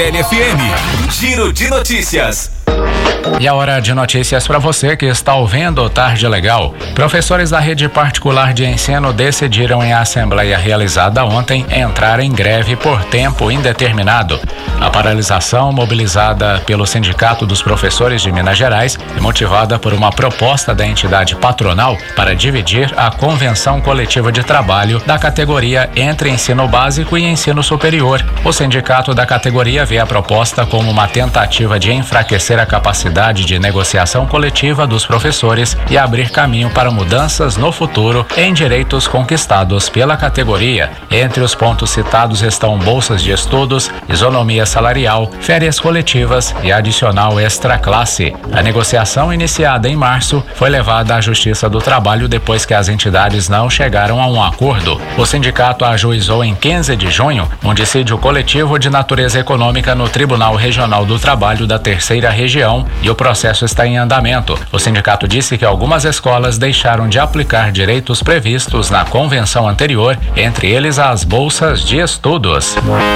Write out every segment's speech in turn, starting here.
LFM, Giro de Notícias. E a hora de notícias para você que está ouvindo Tarde Legal. Professores da rede particular de ensino decidiram em assembleia realizada ontem entrar em greve por tempo indeterminado. A paralisação, mobilizada pelo Sindicato dos Professores de Minas Gerais, é motivada por uma proposta da entidade patronal para dividir a convenção coletiva de trabalho da categoria entre ensino básico e ensino superior. O sindicato da categoria vê a proposta como uma tentativa de enfraquecer a capacidade de negociação coletiva dos professores e abrir caminho para mudanças no futuro em direitos conquistados pela categoria. Entre os pontos citados estão bolsas de estudos, isonomia salarial, férias coletivas e adicional extra-classe. A negociação, iniciada em março, foi levada à Justiça do Trabalho depois que as entidades não chegaram a um acordo. O sindicato ajuizou em 15 de junho um dissídio coletivo de natureza econômica no Tribunal Regional do Trabalho da Terceira Região e o processo está em andamento. O sindicato disse que algumas escolas deixaram de aplicar direitos previstos na convenção anterior, entre eles as bolsas de estudos.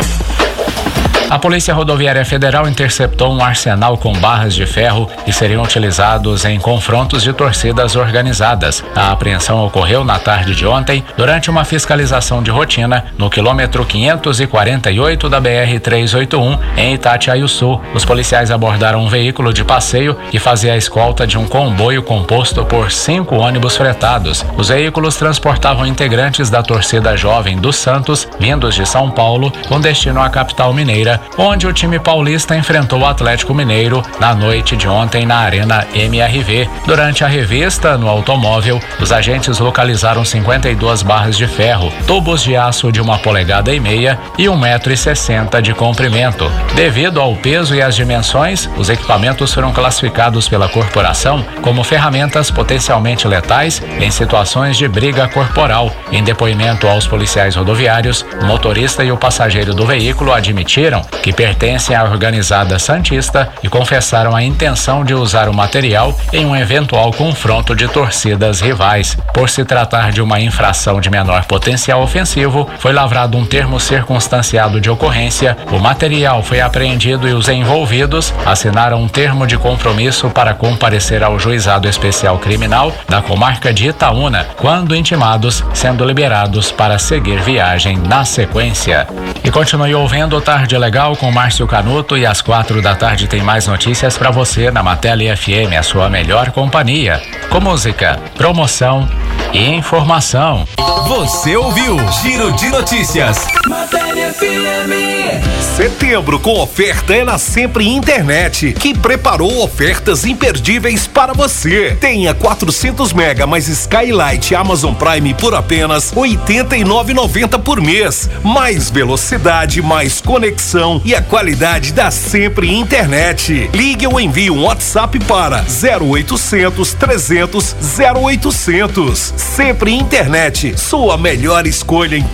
A Polícia Rodoviária Federal interceptou um arsenal com barras de ferro que seriam utilizados em confrontos de torcidas organizadas. A apreensão ocorreu na tarde de ontem, durante uma fiscalização de rotina no quilômetro 548 da BR-381, em Itatiaiuçu. Os policiais abordaram um veículo de passeio que fazia a escolta de um comboio composto por 5 ônibus fretados. Os veículos transportavam integrantes da torcida jovem do Santos, vindos de São Paulo, com destino à capital mineira, onde o time paulista enfrentou o Atlético Mineiro na noite de ontem na Arena MRV. Durante a revista no automóvel, os agentes localizaram 52 barras de ferro, tubos de aço de 1,5 polegadas e 1,60 m de comprimento. Devido ao peso e às dimensões, os equipamentos foram classificados pela corporação como ferramentas potencialmente letais em situações de briga corporal. Em depoimento aos policiais rodoviários, o motorista e o passageiro do veículo admitiram que pertencem à organizada santista e confessaram a intenção de usar o material em um eventual confronto de torcidas rivais. Por se tratar de uma infração de menor potencial ofensivo, foi lavrado um termo circunstanciado de ocorrência, o material foi apreendido e os envolvidos assinaram um termo de compromisso para comparecer ao Juizado Especial Criminal da comarca de Itaúna, quando intimados, sendo liberados para seguir viagem na sequência. E continue ouvindo Tarde Legal com Márcio Canuto, e às 4 da tarde tem mais notícias para você na Matele FM, a sua melhor companhia, com música, promoção e informação. Você ouviu Giro de Notícias. Matele FM. Setembro com oferta é na Sempre Internet, que preparou ofertas imperdíveis para você. Tenha 400 mega mais Skylight Amazon Prime por apenas R$ 89,90 por mês. Mais velocidade, mais conexão e a qualidade da Sempre Internet. Ligue ou envie um WhatsApp para 0800 300 0800. Sempre Internet, sua melhor escolha em